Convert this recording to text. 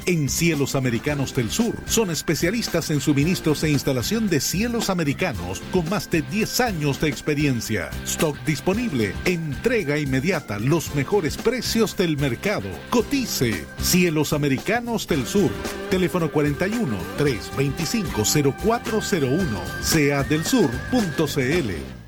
En Cielos Americanos del Sur son especialistas en suministros e instalación de cielos americanos con más de 10 años de experiencia. Stock disponible, entrega inmediata, los mejores precios del mercado. Cotice. Cielos Americanos del Sur. Teléfono 41 325 0401. Seadelsur.cl.